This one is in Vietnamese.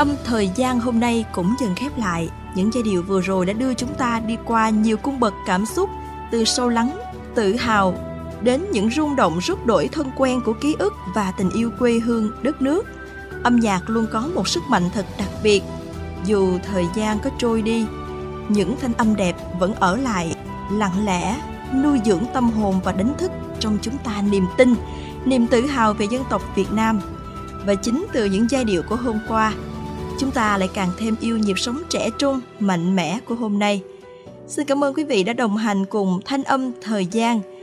âm thời gian hôm nay cũng dần khép lại. Những giai điệu vừa rồi đã đưa chúng ta đi qua nhiều cung bậc cảm xúc, từ sâu lắng, tự hào đến những rung động rút đổi thân quen của ký ức và tình yêu quê hương, đất nước. Âm nhạc luôn có một sức mạnh thật đặc biệt. Dù thời gian có trôi đi, những thanh âm đẹp vẫn ở lại, lặng lẽ nuôi dưỡng tâm hồn và đánh thức trong chúng ta niềm tin, niềm tự hào về dân tộc Việt Nam. Và chính từ những giai điệu của hôm qua, chúng ta lại càng thêm yêu nhịp sống trẻ trung, mạnh mẽ của hôm nay. Xin cảm ơn quý vị đã đồng hành cùng Thanh âm thời gian.